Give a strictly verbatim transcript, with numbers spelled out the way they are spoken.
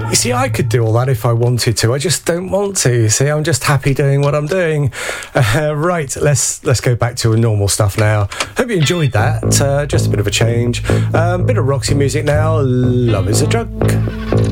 You see, I could do all that if I wanted to. I just don't want to. You see, I'm just happy doing what I'm doing. Uh, right, let's let's go back to normal stuff now. Hope you enjoyed that. Uh, just a bit of a change. Um, bit of Roxy music now. Love is a Drug.